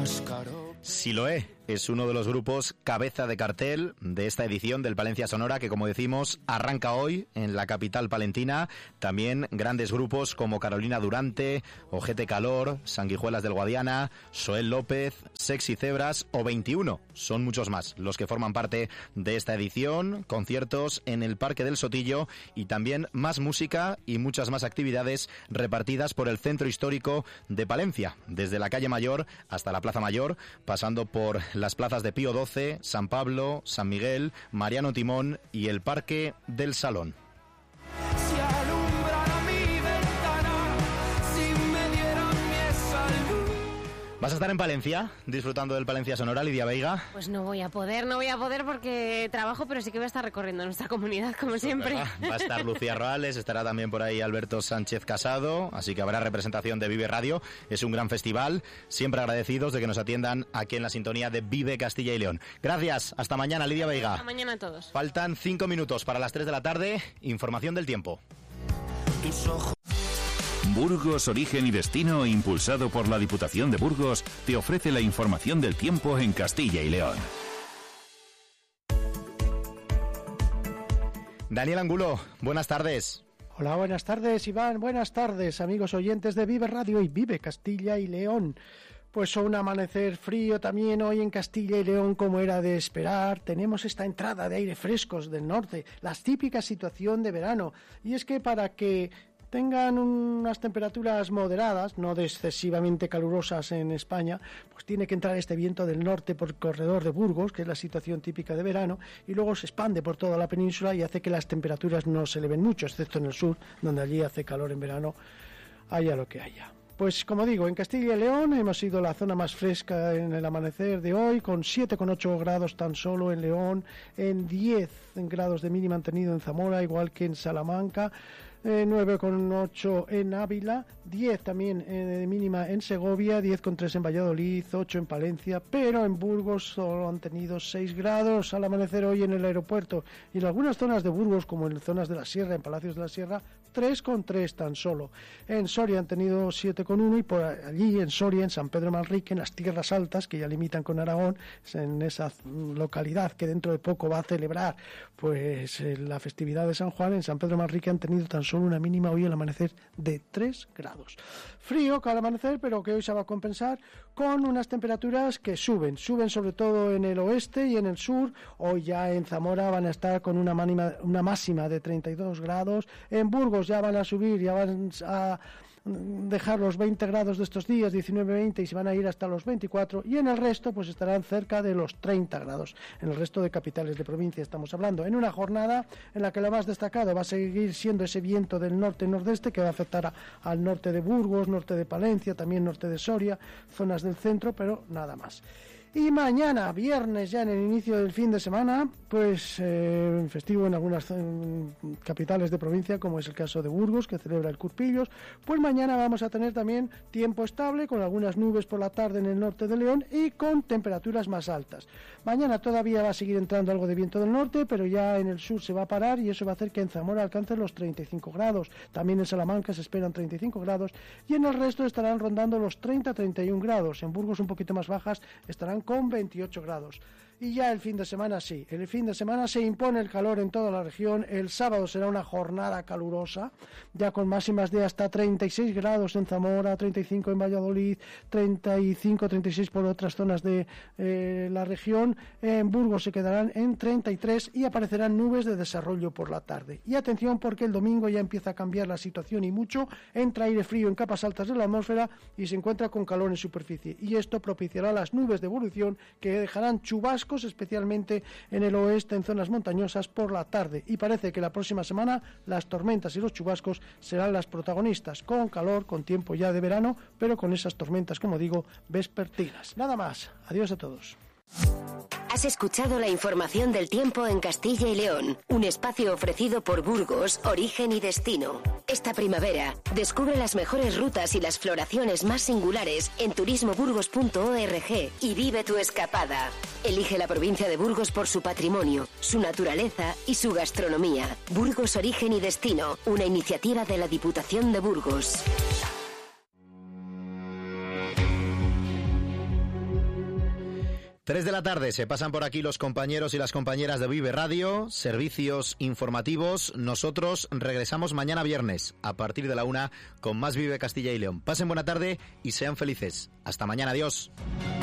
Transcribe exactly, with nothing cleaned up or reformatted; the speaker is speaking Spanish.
Siloé es uno de los grupos cabeza de cartel de esta edición del Palencia Sonora que, como decimos, arranca hoy en la capital palentina. También grandes grupos como Carolina Durante, Ojete Calor, Sanguijuelas del Guadiana, Soel López, Sexy Cebras o veintiuno. Son muchos más los que forman parte de esta edición, conciertos en el Parque del Sotillo y también más música y muchas más actividades repartidas por el centro histórico de Palencia, desde la calle Mayor hasta la Plaza Mayor, pasando por las plazas de Pío doce, San Pablo, San Miguel, Mariano Timón y el Parque del Salón. ¿Vas a estar en Palencia disfrutando del Palencia Sonora, Lidia Veiga? Pues no voy a poder, no voy a poder porque trabajo, pero sí que voy a estar recorriendo nuestra comunidad, como siempre. Va, va a estar Lucía Roales, estará también por ahí Alberto Sánchez Casado, así que habrá representación de Vive Radio. Es un gran festival, siempre agradecidos de que nos atiendan aquí en la sintonía de Vive Castilla y León. Gracias, hasta mañana, Lidia Veiga. Hasta mañana a todos. Faltan cinco minutos para las tres de la tarde, información del tiempo. Tus ojos. Burgos, Origen y Destino, impulsado por la Diputación de Burgos, te ofrece la información del tiempo en Castilla y León. Daniel Angulo, buenas tardes. Hola, buenas tardes, Iván. Buenas tardes, amigos oyentes de Vive Radio y Vive Castilla y León. Pues un amanecer frío también hoy en Castilla y León, como era de esperar. Tenemos esta entrada de aire frescos del norte, la típica situación de verano. Y es que para que tengan unas temperaturas moderadas, no de excesivamente calurosas en España, pues tiene que entrar este viento del norte por el corredor de Burgos, que es la situación típica de verano, y luego se expande por toda la península y hace que las temperaturas no se eleven mucho, excepto en el sur, donde allí hace calor en verano, haya lo que haya. Pues como digo, en Castilla y León hemos sido la zona más fresca en el amanecer de hoy, con siete coma ocho grados tan solo en León, en diez grados de mínima han tenido en Zamora, igual que en Salamanca, eh, nueve coma ocho en Ávila, diez también eh, de mínima en Segovia, diez coma tres en Valladolid, ocho en Palencia, pero en Burgos solo han tenido seis grados al amanecer hoy en el aeropuerto, y en algunas zonas de Burgos, como en zonas de la Sierra, en Palacios de la Sierra, tres coma tres tan solo. En Soria han tenido siete coma uno y por allí en Soria, en San Pedro Manrique, en las Tierras Altas, que ya limitan con Aragón, en esa localidad que dentro de poco va a celebrar pues la festividad de San Juan, en San Pedro Manrique han tenido tan solo una mínima hoy al amanecer de tres grados. Frío que al amanecer, pero que hoy se va a compensar con unas temperaturas que suben, suben sobre todo en el oeste y en el sur. Hoy ya en Zamora van a estar con una, mánima, una máxima de treinta y dos grados, en Burgos ya van a subir, ya van a dejar los veinte grados de estos días, diecinueve veinte, y se van a ir hasta los veinticuatro, y en el resto pues estarán cerca de los treinta grados, en el resto de capitales de provincia estamos hablando, en una jornada en la que lo más destacado va a seguir siendo ese viento del norte-nordeste que va a afectar a, al norte de Burgos, norte de Palencia, también norte de Soria, zonas del centro, pero nada más. Y mañana, viernes, ya en el inicio del fin de semana, pues eh, festivo en algunas eh, capitales de provincia, como es el caso de Burgos, que celebra el Curpillos, pues mañana vamos a tener también tiempo estable, con algunas nubes por la tarde en el norte de León y con temperaturas más altas. Mañana todavía va a seguir entrando algo de viento del norte, pero ya en el sur se va a parar y eso va a hacer que en Zamora alcance los treinta y cinco grados. También en Salamanca se esperan treinta y cinco grados y en el resto estarán rondando los treinta a treinta y un grados. En Burgos un poquito más bajas estarán con veintiocho grados. Y ya el fin de semana sí, el fin de semana se impone el calor en toda la región. El sábado será una jornada calurosa, ya con máximas de hasta treinta y seis grados en Zamora, treinta y cinco en Valladolid, treinta y cinco, treinta y seis por otras zonas de eh, la región. En Burgos se quedarán en treinta y tres y aparecerán nubes de desarrollo por la tarde. Y atención, porque el domingo ya empieza a cambiar la situación y mucho, entra aire frío en capas altas de la atmósfera y se encuentra con calor en superficie, y esto propiciará las nubes de evolución que dejarán chubascos, especialmente en el oeste, en zonas montañosas, por la tarde, y parece que la próxima semana las tormentas y los chubascos serán las protagonistas, con calor, con tiempo ya de verano, pero con esas tormentas, como digo, vespertinas. Nada más, adiós a todos. Has escuchado la información del tiempo en Castilla y León, un espacio ofrecido por Burgos, Origen y Destino. Esta primavera, descubre las mejores rutas y las floraciones más singulares en turismo burgos punto org y vive tu escapada. Elige la provincia de Burgos por su patrimonio, su naturaleza y su gastronomía. Burgos, Origen y Destino, una iniciativa de la Diputación de Burgos. Tres de la tarde se pasan por aquí los compañeros y las compañeras de Vive Radio, servicios informativos. Nosotros regresamos mañana viernes a partir de la una con más Vive Castilla y León. Pasen buena tarde y sean felices. Hasta mañana, adiós.